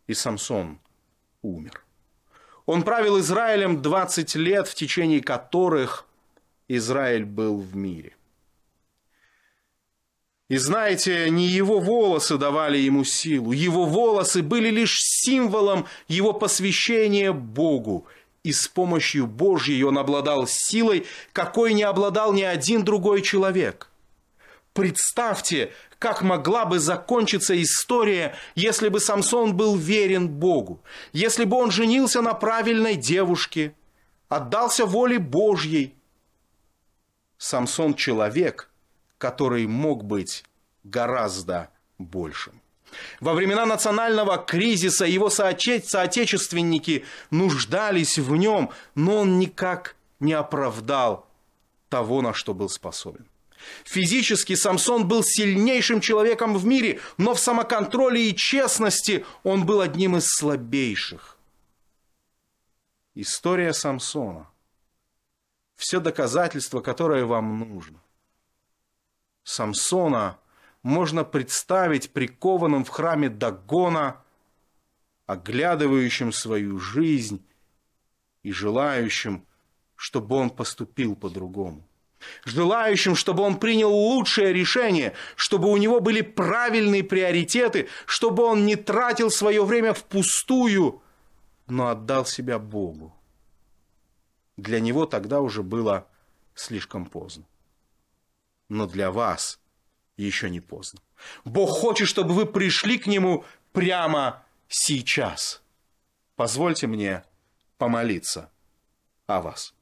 и Самсон умер. Он правил Израилем 20 лет, в течение которых Израиль был в мире. И знаете, не его волосы давали ему силу, его волосы были лишь символом его посвящения Богу. И с помощью Божьей он обладал силой, какой не обладал ни один другой человек. Представьте, как могла бы закончиться история, если бы Самсон был верен Богу, если бы он женился на правильной девушке, отдался воле Божьей. Самсон человек, который мог быть гораздо большим. Во времена национального кризиса его соотечественники нуждались в нем, но он никак не оправдал того, на что был способен. Физически Самсон был сильнейшим человеком в мире, но в самоконтроле и честности он был одним из слабейших. История Самсона. Все доказательства, которое вам нужно. Самсона можно представить прикованным в храме Дагона, оглядывающим свою жизнь и желающим, чтобы он поступил по-другому. Желающим, чтобы он принял лучшее решение, чтобы у него были правильные приоритеты, чтобы он не тратил свое время впустую, но отдал себя Богу. Для него тогда уже было слишком поздно. Но для вас еще не поздно. Бог хочет, чтобы вы пришли к Нему прямо сейчас. Позвольте мне помолиться о вас.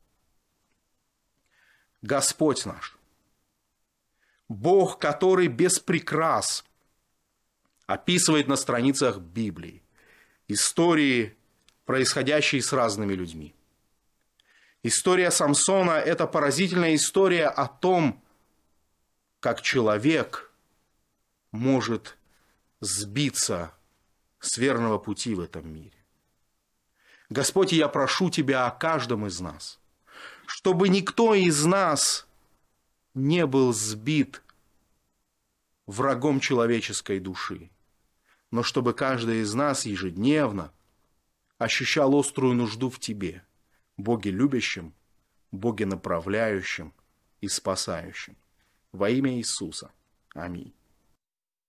Господь наш, Бог, который без прикрас описывает на страницах Библии истории, происходящие с разными людьми. История Самсона – это поразительная история о том, как человек может сбиться с верного пути в этом мире. Господь, я прошу Тебя о каждом из нас, чтобы никто из нас не был сбит врагом человеческой души, но чтобы каждый из нас ежедневно ощущал острую нужду в Тебе, Боге любящем, Боге направляющем и спасающем. Во имя Иисуса. Аминь.